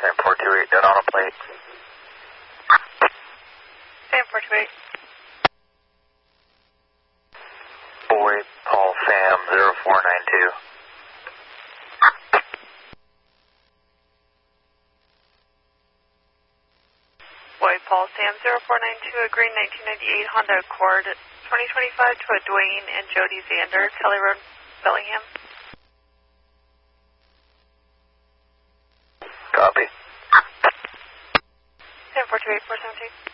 Sam 428 dead on a plate. Sam 428. Boy, Paul Sam 0492. Boy, Paul Sam 0492, agreeing 1998 Honda Accord 2025 to a Dwayne and Jody Zander, Kelly Road, Bellingham. Copy. Sam 428, 417.